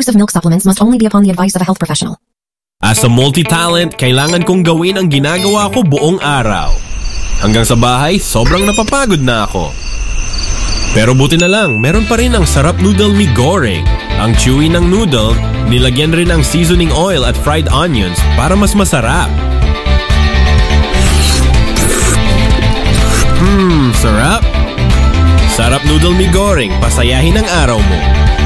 Use of milk supplements must only be upon the advice of a health professional. As a multi-talent, kailangan kong gawin ang ginagawa ko buong araw. Hanggang sa bahay, sobrang napapagod na ako. Pero buti na lang, meron pa rin ang sarap noodle mi goreng. Ang chewy ng noodle, nilagyan rin ang seasoning oil at fried onions para mas masarap. Sarap! Sarap noodle mi goreng, pasayahin ang araw mo.